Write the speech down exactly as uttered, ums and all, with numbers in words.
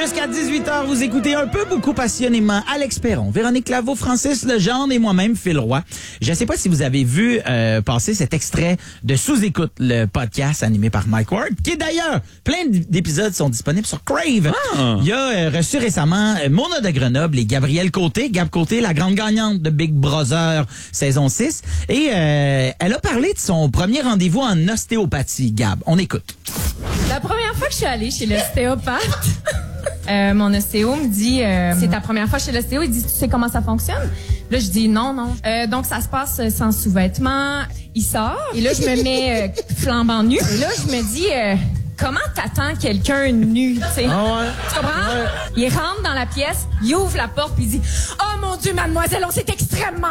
Jusqu'à dix-huit heures, vous écoutez un peu beaucoup passionnément Alex Perron, Véronique Laveau, Francis Legendre et moi-même, Phil Roy. Je ne sais pas si vous avez vu euh, passer cet extrait de Sous-écoute, le podcast animé par Mike Ward, qui est d'ailleurs, plein d'épisodes sont disponibles sur Crave. Ah. Il a euh, reçu récemment euh, Mona de Grenoble et Gabrielle Côté. Gab Côté, la grande gagnante de Big Brother saison six. Et euh, elle a parlé de son premier rendez-vous en ostéopathie. Gab, on écoute. La première fois que je suis allée chez l'ostéopathe, euh, mon ostéo me dit euh, c'est ta première fois chez l'ostéo, il dit tu sais comment ça fonctionne? Là je dis non non. Euh, donc ça se passe sans sous-vêtements, il sort et là je me mets euh, flambant nu. Et là je me dis euh, comment t'attends quelqu'un nu, tu sais? Ah ouais. Tu comprends? Ouais. Il rentre dans la pièce, il ouvre la porte puis il dit oh mon Dieu mademoiselle, on s'est extrêmement